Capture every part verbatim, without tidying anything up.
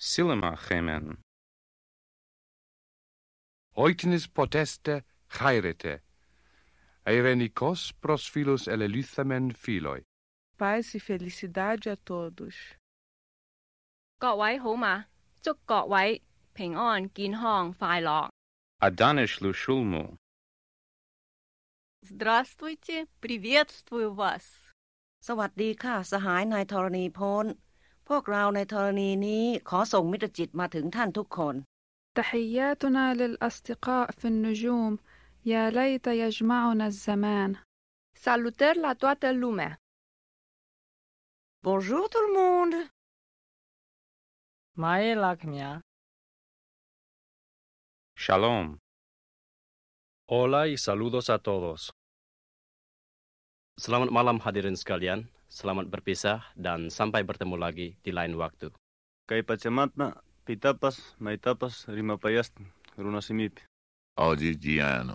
Silema chemen. Oitinis poteste chairete. Eirenikos pros filos eleluthamen filoi. Paz e felicidade a todos. 各位好嗎？祝各位平安健康快樂。 Adanish lushulmu. Здравствуйте, приветствую вас. สวัสดีค่ะสหายนายธรณีพลพวกเราในธรณีนี้ขอส่งมิตรจิตมาถึงท่านทุกคน تحياتنا للأصدقاء في النجوم يا ليت يجمعنا الزمان. Salutări la toată lumea. Bonjour tout le monde. Mae Lakmia. Shalom. Hola y saludos a todos. Selamat malam hadirin sekalian. Selamat berpisah dan sampai bertemu lagi di lain waktu. Kay pachamatna pitapas maitapas rimapayast runasimip. Audi Giano.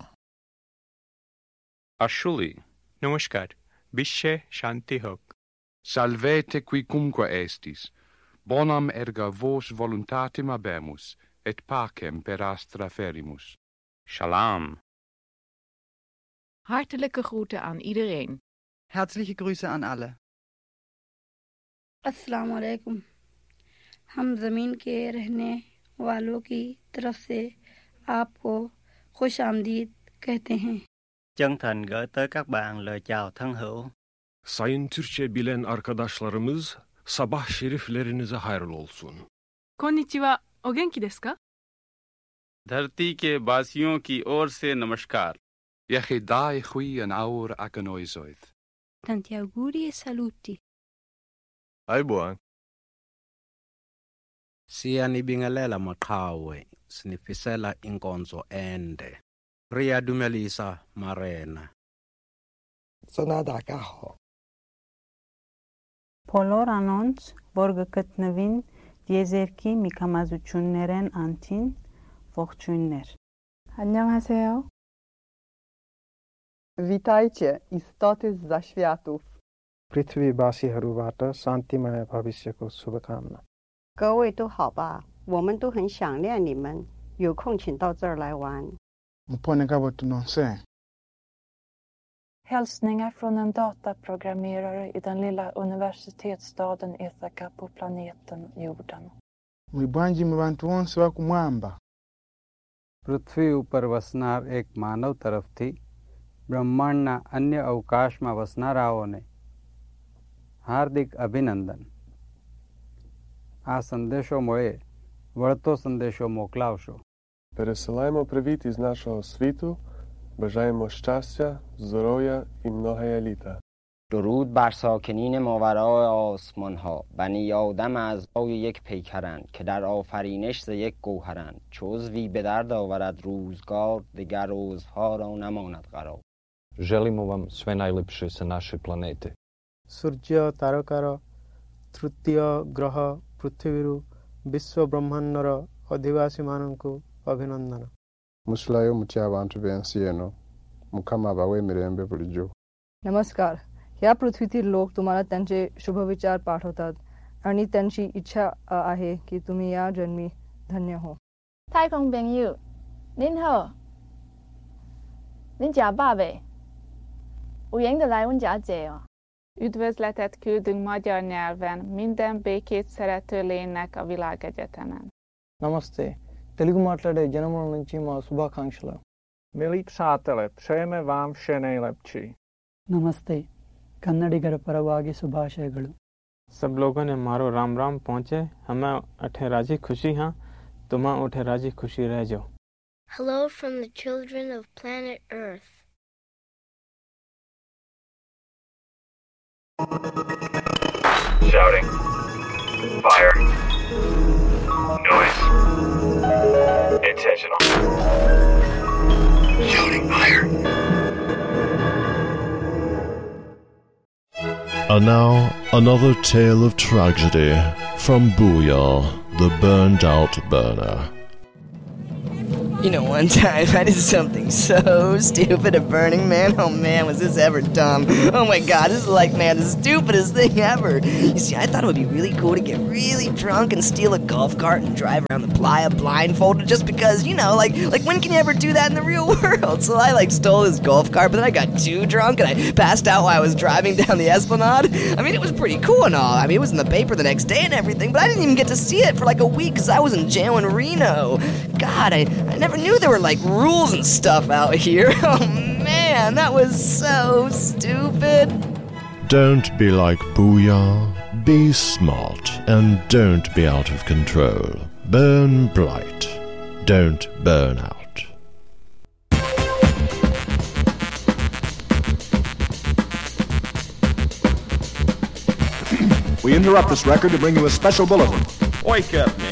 Ashuli. Namaskar. Bishe Shanti Hok. Salvete quicumque estis. Bonam erga vos voluntatem habemus, et pacem per astra ferimus. Shalom. Hartelijke groeten aan iedereen. Herzliche Grüße an alle. अस्सलाम वालेकुम हम ज़मीन के रहने वालों की तरफ से आपको खुश आमदीद कहते हैं. Chân thành gửi tới các bạn lời chào thân hữu. Sayın Türkçe bilen arkadaşlarımız, sabah şeriflerinize hayırlı olsun. Konnichiwa, o genki desu ka? धरती के वासियों की ओर से नमस्कार. Yechidai hui an aur aganoisoith. Tanti auguri e saluti. Aibuan. Siyanibingelela maqhawe, sinifisela inkonzo ende. Riyadumelisa Marena. Sonada kaho. Բոլոր անոնց, որ գտնվին դիեզերքի միքամազություններեն անտին, ողջույններ. 안녕하세요. Witajcie, istoty zza światów. पृथ्वीवासीहरूबाट शान्तिमय भविष्यको शुभकामना. 各位都好吧，我们都很想念你们，有空请到这儿来玩。 Hälsningar från en dataprogrammerare i den lilla universitetsstaden Ithaka på planeten Jorden. Mwibwanji mbantu wonse wa kumwamba. પૃથ્વી ઉપર વસનાર એક માનવ તરફથી બ્રહ્માંડના અન્ય અવકાશમાં વસનારાઓને હાર્દિક અભિનંદન. આ સંદેશો મળે વળતો સંદેશો મોકલાવશો. Пересилаємо привіт із нашого світу. Бажаємо щастя, здоров'я і многое літа. درود بر ساکنین ماورای آسمان ها. بنی آدم از روی یک پیکرند که در آفرینش ز یک گوهرند. چو عضوی به درد آورد روزگار دگر عضوها را نماند قرار. Želimo vam sve najlepše sa naše planete. ସୂର୍ଯ୍ୟ ତାରକାର ତୃତୀୟ ଗ୍ରହ ପୃଥିବୀରୁ ବିଶ୍ୱ ବ୍ରହ୍ମାଣ୍ଡର ଅଧିବାସୀମାନଙ୍କୁ ଅଭିନନ୍ଦନ. Muslayo mutiabantu bensieno mukama bawe mirembe bulijo. नमस्कार. या पृथ्वीतील लोक तुम्हाला त्यांचे शुभविचार पाठवतात आणि त्यांची इच्छा आहे की तुम्ही या जन्मी धन्य हो. 太空朋友，您好，您食饱未？有闲就来阮家坐哦. Üdvözletet küldünk magyar nyelven minden békét szerető lénynek a világegyetemen. Namaste. Telugu మాట్లాడే జనముల నుంచి మా శుభాకాంక్షలు. Milí přátelé, přejeme vám vše nejlepší. नमस्ते. कन्नडिगर परवागी शुभाशयಗಳು. सब लोगों ने मारो राम राम पहुंचे. हमें अठे राजी खुशी हां. तुम उठे राजी खुशी रह जाओ. Hello from the children of planet Earth. Shouting. Fire. Noise. Intentional. Shouting fire. And now, another tale of tragedy from Booyah, the burned out burner. You know, one time I did something so stupid at Burning Man. Oh man, was this ever dumb. Oh my god, this is like, man, the stupidest thing ever. You see, I thought it would be really cool to get really drunk and steal a golf cart and drive around the playa blindfolded just because, you know, like, like when can you ever do that in the real world? So I, like, stole this golf cart, but then I got too drunk and I passed out while I was driving down the Esplanade. I mean, it was pretty cool and all. I mean, it was in the paper the next day and everything, but I didn't even get to see it for like a week because I was in jail in Reno. God, I, I never knew there were like rules and stuff out here. Oh man, that was so stupid. Don't be like Booyah. Be smart and don't be out of control. Burn bright. Don't burn out. We interrupt this record to bring you a special bulletin. Wake up,